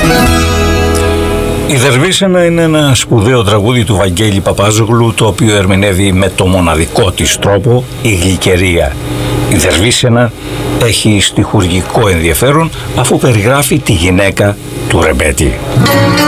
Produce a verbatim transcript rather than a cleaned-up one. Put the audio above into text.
Η Δερβίσαινα είναι ένα σπουδαίο τραγούδι του Βαγγέλη Παπάζογλου, το οποίο ερμηνεύει με το μοναδικό της τρόπο η Γλυκερία. Η Δερβίσαινα έχει στιχουργικό ενδιαφέρον, αφού περιγράφει τη γυναίκα του Ρεμπέτη.